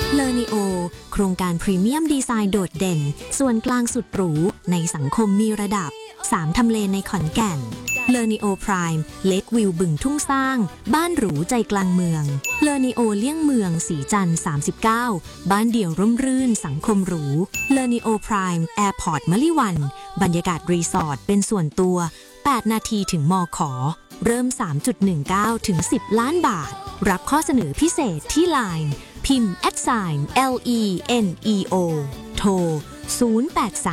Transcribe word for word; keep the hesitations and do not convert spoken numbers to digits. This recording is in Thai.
เลอนิโอโครงการพรีเมียมดีไซน์โดดเด่นส่วนกลางสุดหรูในสังคมมีระดับสามทำเลในขอนแก่นเลอนิโอพรายม์เลควิวบึงทุ่งสร้างบ้านหรูใจกลางเมืองเลอนิโอเลี่ยงเมืองสีจันทร์สามสิบเก้าบ้านเดี่ยวร่มรื่นสังคมหรูเลอนิโอพรายม์แอร์พอร์ตมะลิวันบรรยากาศรีสอร์ทเป็นส่วนตัวแปดนาทีถึงมขเริ่ม สามจุดหนึ่งเก้า ถึง สิบ ล้านบาทรับข้อเสนอพิเศษที่ ไลน์ พิมพ์ แอท ไซน์ แอล อี เอ็น อี โอ โทร ศูนย์ แปด สาม